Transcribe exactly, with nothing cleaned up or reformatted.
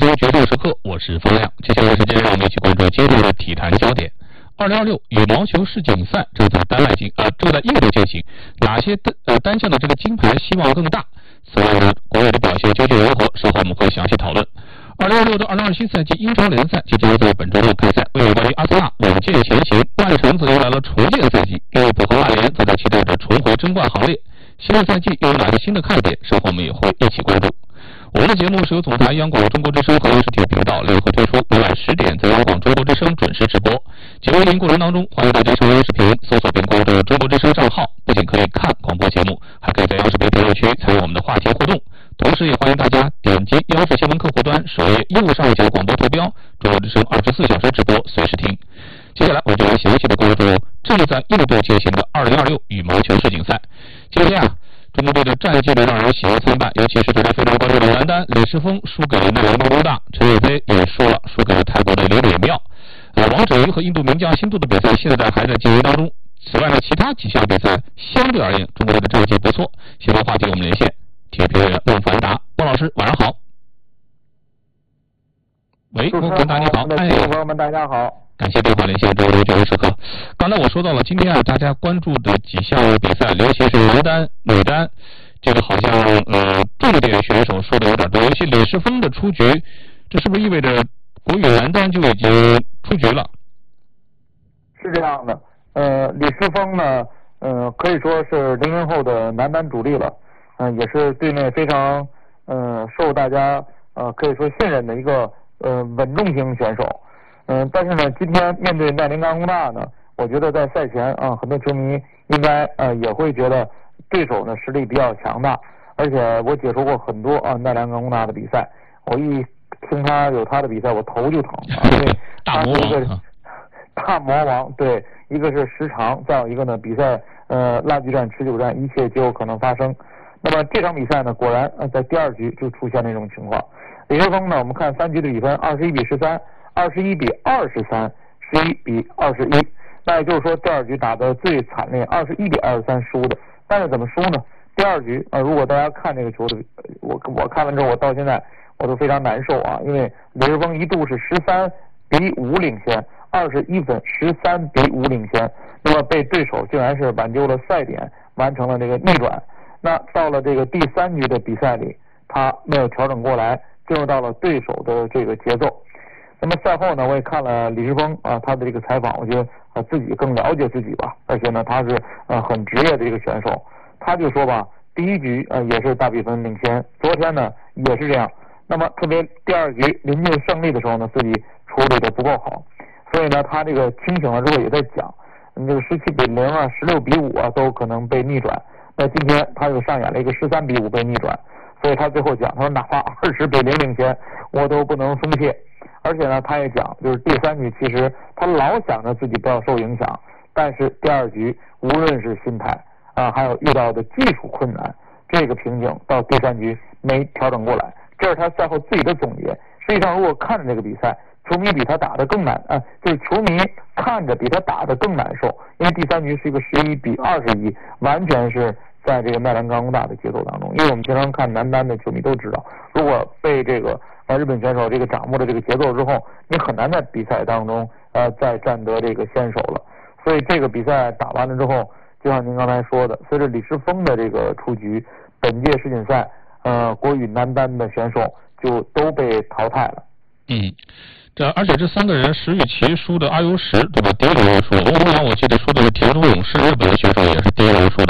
球决胜时刻，我是方亮。接下来的时间，让我们一起关注今日的体坛焦点。二零二六羽毛球世锦赛正在丹麦进呃正在印度进行，哪些单呃单项的这个金牌希望更大？此外呢，国内的表现究竟如何？稍后我们会详细讨论。二零二六到二零二七赛季英超联赛即将在本周六开赛，为有关于阿森纳稳健前行，曼城则迎来了重建赛季，利物浦和曼联则在期待着重回争冠行列。新的赛季又有哪些新的看点？稍后我们也会一起关注。我们的节目是由总台央广中国之声和央视体育频道联合推出，每晚十点在央广中国之声准时直播。节目运营过程当中，欢迎大家上央视频搜索并关注中国之声账号，不仅可以看广播节目，还可以在央视频评论区参与我们的话题互动。同时也欢迎大家点击央视新闻客户端首页右上角广播图标，中国之声二十四小时直播，随时听。接下来我们就来详细的关注正在印度进行的二零二六羽毛球世锦赛。今天啊，中国队的战绩呢让人喜忧参半，尤其是大家非常关注的男单李世峰输给了奈良高中大，陈伟飞也输了，输给了泰国的刘磊妙。呃，王者瑜和印度名将辛杜的比赛现在还在进行当中。此外呢，其他几项比赛相对而言，中国队的战绩不错。相关话题我们连线体育评论员孟凡达，孟老师晚上好。喂，孟凡达你好， 哎，朋友们大家好。 感谢电话连线中国决胜时刻。刚才我说到了今天啊，大家关注的几项比赛，尤其是男单、女单，这个好像呃重点选手说的有点多，尤其李世峰的出局，这是不是意味着国羽男单就已经出局了？ 是这样的，呃，李世峰呢，呃，可以说是零零后的男单主力了，嗯、呃，也是队内非常呃受大家呃可以说信任的一个呃稳重型选手。嗯、呃，但是呢，今天面对奈良冈功大呢，我觉得在赛前啊、呃，很多球迷应该呃也会觉得对手呢实力比较强大，而且我解说过很多啊奈良冈功大的比赛，我一听他有他的比赛，我头就疼啊，因为他是一个大魔王，对，一个是时长，再有一个呢比赛呃拉锯战、持久战，一切皆有可能发生。那么这场比赛呢，果然呃在第二局就出现了这种情况。李世峰呢，我们看三局的比分，二十一比十三。二十一比二十三，十一比二十一，那也就是说第二局打得最惨烈，二十一比二十三输的。但是怎么输呢？第二局啊、呃，如果大家看这个球的，我我看完之后，我到现在我都非常难受啊，因为李世峰一度是十三比五领先，二十一分，十三比五领先，那么被对手竟然是挽救了赛点，完成了这个逆转。那到了这个第三局的比赛里，他没有调整过来，进入到了对手的这个节奏。那么赛后呢，我也看了李世峰啊他的这个采访，我觉得啊自己更了解自己吧，而且呢他是呃很职业的一个选手，他就说吧，第一局呃也是大比分领先，昨天呢也是这样，那么特别第二局临近胜利的时候呢，自己处理的不够好，所以呢他这个清醒了之后也在讲，这个十七比零啊、十六比五啊都可能被逆转，那今天他又上演了一个十三比五被逆转，所以他最后讲，他说哪怕二十比零领先，我都不能松懈。而且呢，他也讲，就是第三局其实他老想着自己不要受影响，但是第二局无论是心态啊，还有遇到的技术困难，这个瓶颈到第三局没调整过来，这是他赛后自己的总结。实际上，如果看着这个比赛，球迷比他打得更难啊，就是球迷看着比他打得更难受，因为第三局是一个十一比二十一，完全是在这个奈良冈功大的节奏当中。因为我们经常看男单的球迷都知道，如果被这个呃日本选手这个掌握了这个节奏之后，你很难在比赛当中呃再占得这个先手了。所以这个比赛打完了之后，就像您刚才说的，随着李世峰的这个出局，本届世锦赛呃国羽男单的选手就都被淘汰了。 嗯。这而且这三个人，石宇奇输的阿尤什，对吧？第一轮输，欧阳我记得输的是田中勇士，日本的选手也是第一轮输的。